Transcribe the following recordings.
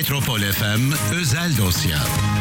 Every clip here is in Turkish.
Metropol FM özel dosya.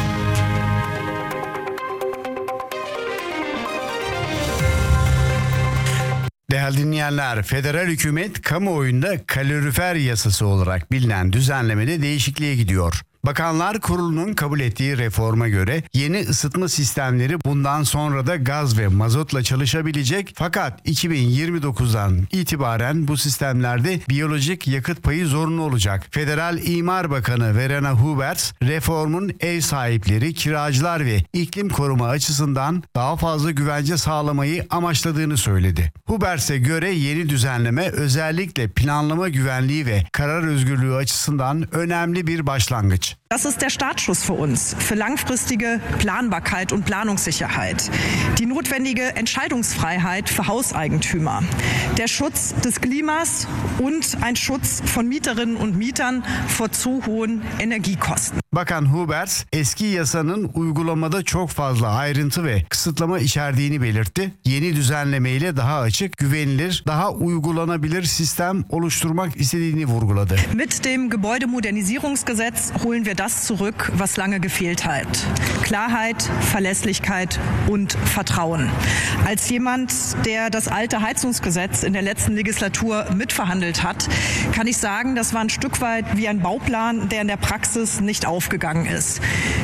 Değerli dinleyenler, federal hükümet kamuoyunda kalorifer yasası olarak bilinen düzenlemede değişikliğe gidiyor. Bakanlar Kurulu'nun kabul ettiği reforma göre yeni ısıtma sistemleri bundan sonra da gaz ve mazotla çalışabilecek, fakat 2029'dan itibaren bu sistemlerde biyolojik yakıt payı zorunlu olacak. Federal İmar Bakanı Verena Huberts, reformun ev sahipleri, kiracılar ve iklim koruma açısından daha fazla güvence sağlamayı amaçladığını söyledi. Huberts'e göre yeni düzenleme özellikle planlama güvenliği ve karar özgürlüğü açısından önemli bir başlangıç. Das ist der Startschuss für uns, für langfristige Planbarkeit und Planungssicherheit. Die notwendige Entscheidungsfreiheit für Hauseigentümer. Der Schutz des Klimas und ein Schutz von Mieterinnen und Mietern vor zu hohen Energiekosten. Bakan Huberts, eski yasanın uygulamada çok fazla ayrıntı ve kısıtlama içerdiğini belirtti. Yeni düzenlemeyle daha açık, güvenilir, daha uygulanabilir sistem oluşturmak istediğini vurguladı. Mit dem Gebäudemodernisierungsgesetz holen wir das zurück, was lange gefehlt hat. Klarheit, Verlässlichkeit und Vertrauen. Als jemand, der das alte Heizungsgesetz in der letzten Legislatur mitverhandelt hat, kann ich sagen, das war ein Stück weit wie ein Bauplan, der in der Praxis nicht aufgegangen ist.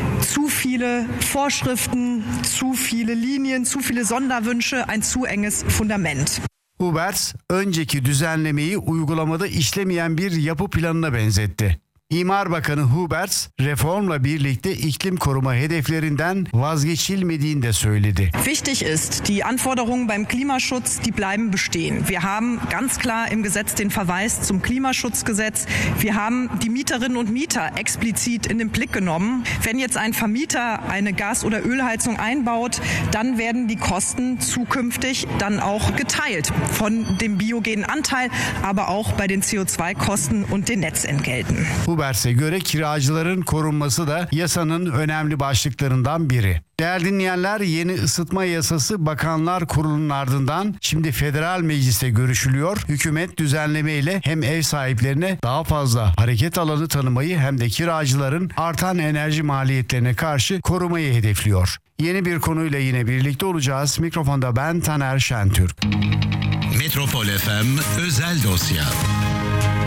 Zu viele Vorschriften, zu viele Linien, zu viele Sonderwünsche, ein zu enges Fundament. Huberts, önceki düzenlemeyi uygulamada işlemeyen bir yapı planına benzetti. İmar Bakanı Huberts, reformla birlikte iklim koruma hedeflerinden vazgeçilmediğini de söyledi. Wichtig ist, die Anforderungen beim Klimaschutz, die bleiben bestehen. Wir haben ganz klar im Gesetz den Verweis zum Klimaschutzgesetz. Wir haben die Mieterinnen und Mieter explizit in den Blick genommen. Wenn jetzt ein Vermieter eine Gas- oder Ölheizung einbaut, dann werden die Kosten zukünftig dann auch geteilt von dem biogenen Anteil, aber auch bei den CO2-Kosten und den Netzentgelten. Huberts'e göre kiracıların korunması da yasanın önemli başlıklarından biri. Değerli dinleyenler, yeni ısıtma yasası Bakanlar Kurulu'nun ardından şimdi Federal Meclis'te görüşülüyor. Hükümet düzenlemeyle hem ev sahiplerine daha fazla hareket alanı tanımayı hem de kiracıların artan enerji maliyetlerine karşı korumayı hedefliyor. Yeni bir konuyla yine birlikte olacağız. Mikrofonda ben Taner Şentürk. Metropol FM özel dosya.